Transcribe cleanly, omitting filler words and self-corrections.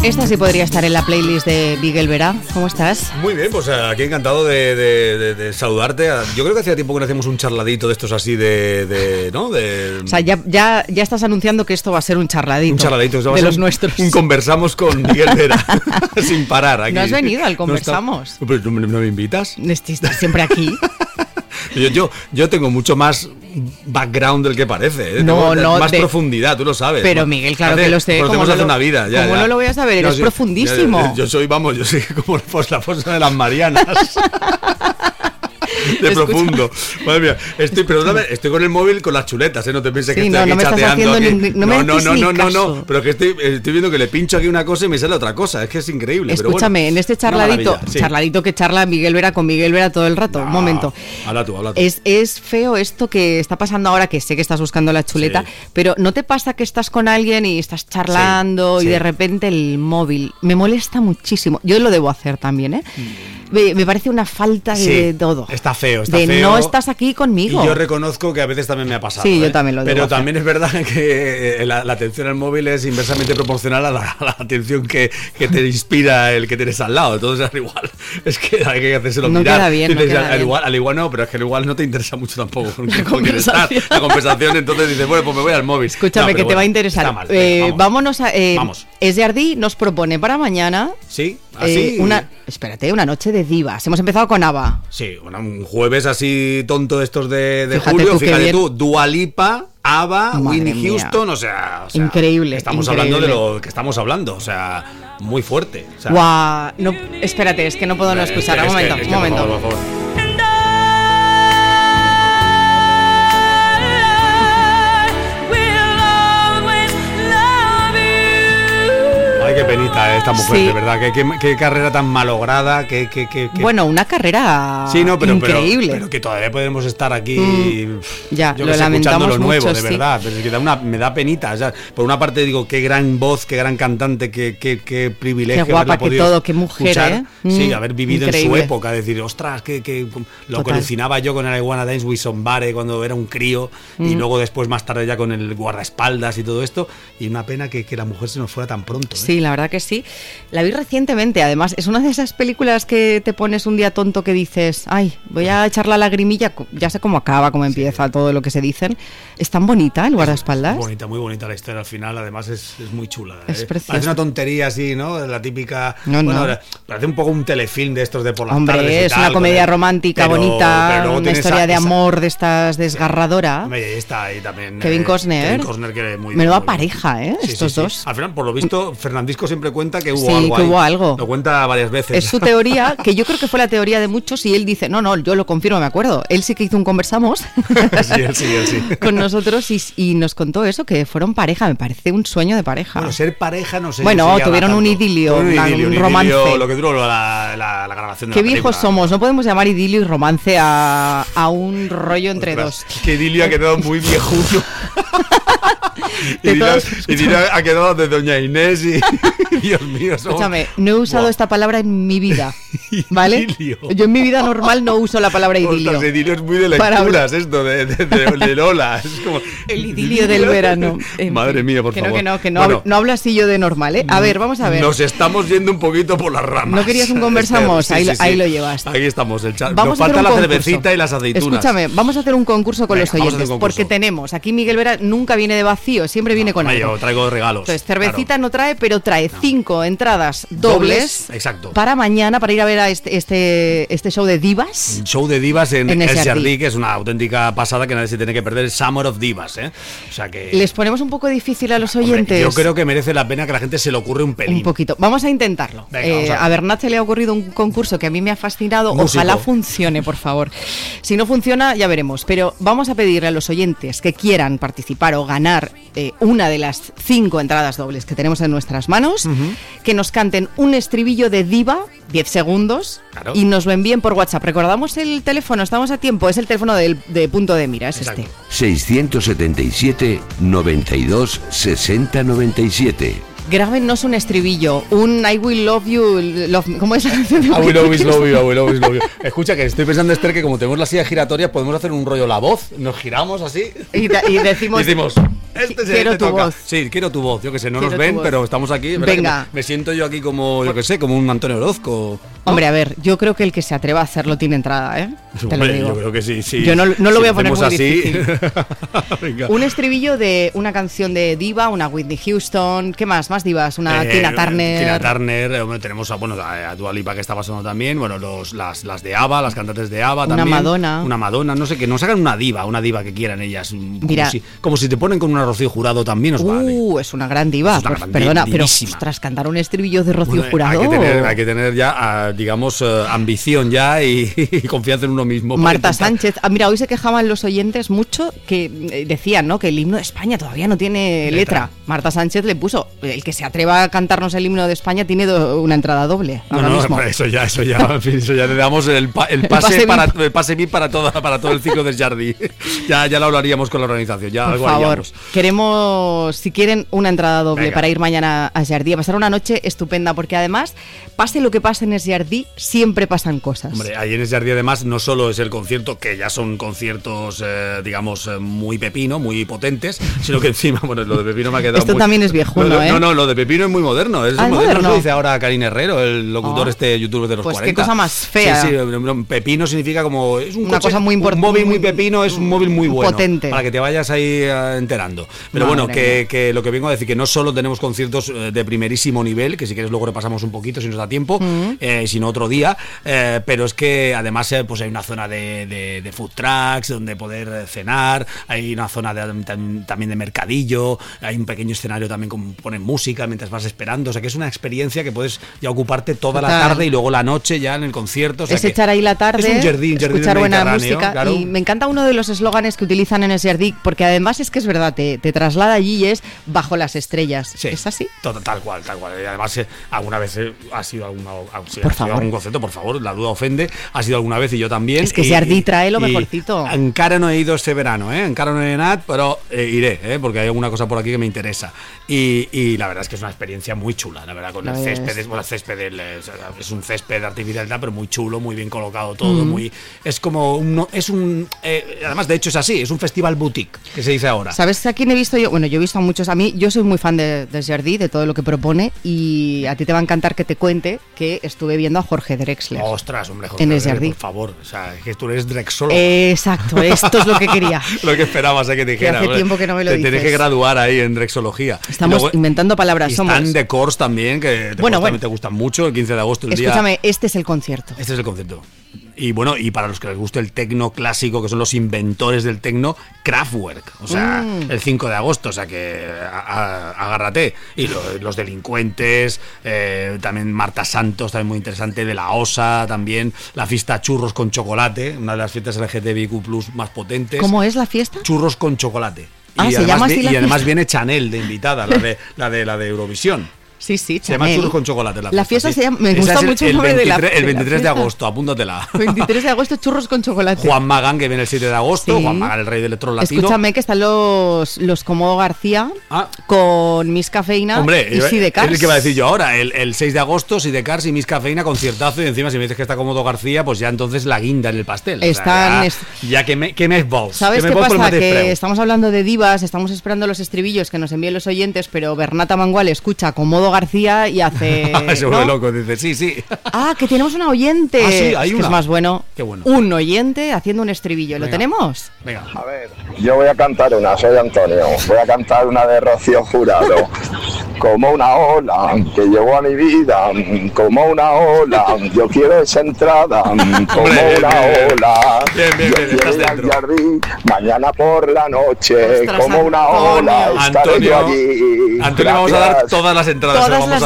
Esta sí podría estar en la playlist de Miguel Vera. ¿Cómo estás? Muy bien, pues aquí encantado de saludarte. Yo creo que hacía tiempo que no hacíamos un charladito de estos así ¿no? O sea, ya estás anunciando que esto va a ser un charladito. Un charladito. De los nuestros. Un conversamos con Miguel Vera. Sin parar aquí. No has venido al conversamos. ¿No me invitas? Estás siempre aquí. Yo tengo mucho más background del que parece, ¿eh? No, más profundidad, tú lo sabes. Pero ¿no? Miguel, claro que lo sé. Conocemos hace una vida. Ya, ¿Cómo no lo voy a saber? Eres profundísimo. Yo soy como la fosa de las Marianas. De profundo. Madre mía, estoy con el móvil con las chuletas, ¿eh? No te pienses que estoy aquí chateando. No, pero que estoy viendo que le pincho aquí una cosa y me sale otra cosa. Es que es increíble. Escúchame, pero bueno, en este charladito que charla Miguel Vera con Miguel Vera todo el rato. Un momento. Habla tú. Es feo esto que está pasando ahora, que sé que estás buscando la chuleta, pero ¿no te pasa que estás con alguien y estás charlando y de repente el móvil? Me molesta muchísimo. Yo lo debo hacer también, ¿eh? Me parece una falta de todo. Está feo. No estás aquí conmigo. Y yo reconozco que a veces también me ha pasado. Sí, yo también lo digo. Pero también es verdad que la atención al móvil es inversamente proporcional a la atención que te inspira el que tienes al lado. Entonces es igual. Es que hay que hacérselo no mirar. Queda bien, al igual no, pero es que al igual no te interesa mucho tampoco con quién quieres estar. La conversación, entonces dices, bueno, pues me voy al móvil. Escúchame, que te va a interesar. Vámonos a... Vamos. Esjardí nos propone para mañana... Sí, así... una noche de divas. Hemos empezado con ABBA. Sí, un jueves así tonto estos de Fíjate julio. Fíjate tú, Dua Lipa, ABBA, Whitney Houston, o sea... Increíble. Estamos hablando de lo que estamos hablando, o sea, muy fuerte. O sea, guau, no, espérate, es que no puedo no escuchar. Un momento. Por favor. Ay, qué penita esta mujer, de verdad. Qué carrera tan malograda. Bueno, una carrera increíble. Pero que todavía podemos estar aquí. Ya, yo lo que sé, lamentamos escuchando lo nuevo, mucho, de verdad. Pero es que me da penita. O sea, por una parte digo, qué gran voz, qué gran cantante, qué privilegio. Qué guapa, qué todo, qué mujer, escuchar, Sí, haber vivido increíble. en su época. Decir, ostras, lo que alucinaba yo con el I Wanna Dance with Somebody cuando era un crío. Y luego después, más tarde, ya con el guardaespaldas y todo esto. Y una pena que la mujer se nos fuera tan pronto. Sí, la verdad que sí. La vi recientemente, además, es una de esas películas que te pones un día tonto que dices, ay, voy a echar la lagrimilla, ya sé cómo acaba, cómo empieza todo lo que se dicen. Es tan bonita el guardaespaldas. Muy bonita la historia al final, además es muy chula. Es preciosa. Parece una tontería así, ¿no? La típica... No. Parece un poco un telefilm de estos de por las tardes. Hombre, es una comedia romántica, bonita, una historia de amor de estas desgarradora. Está ahí también Kevin Costner. Que muy menuda pareja, estos dos. Sí. Al final, por lo visto, Fernandisco siempre cuenta que hubo algo. Lo cuenta varias veces. Es su teoría, que yo creo que fue la teoría de muchos, y él dice, no, yo lo confirmo, me acuerdo. Él sí que hizo un conversamos él sí. con nosotros y nos contó eso, que fueron pareja. Me parece un sueño de pareja. Bueno, ser pareja no sé. Bueno, tuvieron un idilio, un romance. Lo que duró la grabación de Qué la película. viejos somos, no podemos llamar idilio y romance a un rollo entre dos. Que idilio ha quedado muy viejuno. Idilio ha quedado de Doña Inés y Dios mío. Escúchame, no he usado esta palabra en mi vida, ¿vale? Idilio. Yo en mi vida normal no uso la palabra idilio. Ostras, idilio es muy de lecturas esto, de Lola. Es como el idilio del verano. Madre mía, por favor. No hablo así yo de normal, ¿eh? A ver, vamos a ver. Nos estamos yendo un poquito por las ramas. ¿No querías un conversamos? Ahí lo llevas. Aquí estamos, nos falta la cervecita y las aceitunas. Escúchame, vamos a hacer un concurso con los oyentes, porque tenemos, aquí Miguel Vera nunca viene de vacío, siempre viene con algo. Yo traigo regalos. Entonces, cervecita no trae, pero trae 5 entradas dobles. Exacto. Para mañana, para ir a ver a este show de divas. Show de divas en Esjardí, que es una auténtica pasada que nadie se tiene que perder, el Summer of Divas, ¿eh? O sea que... Les ponemos un poco difícil a los oyentes. Hombre, yo creo que merece la pena que la gente se le ocurre un pelín. Un poquito. Vamos a intentarlo. Venga, a Bernat se le ha ocurrido un concurso que a mí me ha fascinado. Músico. Ojalá funcione, por favor. Si no funciona, ya veremos. Pero vamos a pedirle a los oyentes que quieran participar o ganar una de las 5 entradas dobles que tenemos en nuestras manos, que nos canten un estribillo de diva, 10 segundos, y nos lo envíen por WhatsApp. Recordamos el teléfono, estamos a tiempo, es el teléfono de Punto de Mira, es Exacto. 677 92 60 97. Grábennos un estribillo, un I will love you, ¿cómo es la canción? I will always love you, I will always love you. Escucha, que estoy pensando, Esther, que como tenemos la silla giratoria, podemos hacer un rollo La Voz, nos giramos así y decimos Quiero tu voz. Sí, quiero tu voz. Yo que sé, no Quiero nos ven, tu voz. pero estamos aquí. Venga. Me siento yo aquí como, yo que sé, como un Antonio Orozco. ¿No? Hombre, a ver, yo creo que el que se atreva a hacerlo tiene entrada, ¿eh? Te lo Hombre, digo. yo creo que sí. Yo no lo voy a poner hacemos muy así. difícil. Venga. Un estribillo de una canción de diva, una Whitney Houston, ¿qué más? Más divas, una Tina Turner. Tina Turner, tenemos a Dua Lipa que está pasando también, bueno, las de ABBA, las cantantes de ABBA también. Una Madonna, no sé, que nos hagan una diva que quieran ellas. Mira, como si te ponen con una Rocío Jurado también nos vale. Es una gran diva. Es una gran Perdona, pero divísima. ostras, cantar un estribillo de Rocío Bueno, Jurado. Hay que tener ya, digamos, ambición ya y confianza en uno mismo. Marta Sánchez. Mira, hoy se quejaban los oyentes mucho que decían, ¿no?, que el himno de España todavía no tiene letra. Marta Sánchez le puso, el que se atreva a cantarnos el himno de España tiene una entrada doble. Ahora mismo. Eso ya, en fin, eso ya le damos el pase VIP para todo el ciclo de Jardí. ya lo hablaríamos con la organización, ya Por algo favor, haríamos. queremos, si quieren, una entrada doble. Venga. Para ir mañana a Jardí, a pasar una noche estupenda, porque además, pase lo que pase en Jardí, siempre pasan cosas. Hombre, ahí en Jardí además no solo es el concierto, que ya son conciertos, digamos, muy pepino, muy potentes, sino que encima, bueno, lo de pepino me ha quedado Esto también es viejuno, ¿eh? No, lo de pepino es muy moderno. Es moderno, moderno. lo dice ahora Karin Herrero, el locutor youtuber de los pues 40. qué cosa más fea. Sí, pepino significa como... Es una cosa muy importante. Un móvil muy pepino es un móvil muy bueno. Potente. Para que te vayas ahí enterando. Pero bueno, que lo que vengo a decir, que no solo tenemos conciertos de primerísimo nivel, que si quieres luego repasamos un poquito si nos da tiempo, sino otro día, pero es que además pues hay una zona de food trucks donde poder cenar, hay una zona también de mercadillo, hay un pequeño escenario también con ponen música mientras vas esperando, o sea que es una experiencia que puedes ya ocuparte toda la tarde y luego la noche ya en el concierto. O sea, es echar ahí la tarde, es un jardín escuchar buena música, claro. Y me encanta uno de los eslóganes que utilizan en el Jardí, porque además es que es verdad, te traslada allí y es bajo las estrellas. Sí, ¿es así? Tal cual. Y además, alguna vez ha sido algún concepto, por favor, la duda ofende, ha sido alguna vez y yo también. Es que Jardí trae lo mejorcito. Encara no he ido este verano, encara no he anat, pero iré, porque hay alguna cosa por aquí que me interesa. Y la verdad es que es una experiencia muy chula, la verdad, con el césped, es un césped artificial, pero muy chulo, muy bien colocado todo, es como además de hecho es así, es un festival boutique, que se dice ahora. ¿Sabes a quién he visto yo? Bueno, yo he visto a muchos, yo soy muy fan de Jardí, de todo lo que propone, y a ti te va a encantar que te cuente que estuve viendo a Jorge Drexler. Ostras, hombre, Jorge en el Drexler, Jardí. por favor, o sea, es que tú eres drexólogo. Exacto, esto es lo que quería. Lo que esperabas que te dijera. Que hace tiempo que no me lo dices. Tienes que graduar ahí en drexología. Estamos inventando palabras. Y están de Course también, que te gustan mucho, el 15 de agosto. Escúchame, este es el concierto. Este es el concierto. Y bueno, y para los que les guste el tecno clásico, que son los inventores del tecno, Kraftwerk, o sea, el 5 de agosto, o sea que agárrate. Y los delincuentes, también Marta Santos, también muy interesante, de la OSA, también la fiesta Churros con Chocolate, una de las fiestas LGTBIQ+ más potentes. ¿Cómo es la fiesta? Churros con Chocolate. Y se además, llama así y además viene Chanel de invitada, la de Eurovisión. Sí, se llama Churros con Chocolate. La fiesta se llama, me gusta mucho el nombre de la fiesta. El 23 de agosto, apúntatela. 23 de agosto, Churros con Chocolate. Juan Magán, que viene el 7 de agosto. Sí. Juan Magán, el rey del electro latino. Escúchame, que están los Comodo García con Miss Cafeína. Hombre, y Sidecars. Es el que va a decir yo ahora. El 6 de agosto, Sidecars y Miss Cafeína, conciertazo. Y encima, si me dices que está Comodo García, pues ya entonces la guinda en el pastel. Están. O sea, ya que me vols. ¿Sabes qué pasa? Que estamos hablando de divas, estamos esperando los estribillos que nos envíen los oyentes, pero Bernata Mangual escucha Comodo García y hace. Se vuelve loco, dice, sí. Que tenemos un oyente. Sí, hay una. Es más bueno. Qué bueno. Un oyente haciendo un estribillo. Venga. ¿Lo tenemos? Venga. A ver, yo voy a cantar una, soy Antonio. Voy a cantar una de Rocío Jurado. Como una ola que llegó a mi vida, como una ola, yo quiero esa entrada, como una ola. Bien, yo quiero ir al jardín mañana por la noche, Ostras, como una ola, estaré yo allí. Antonio, vamos a dar todas las entradas. Todas las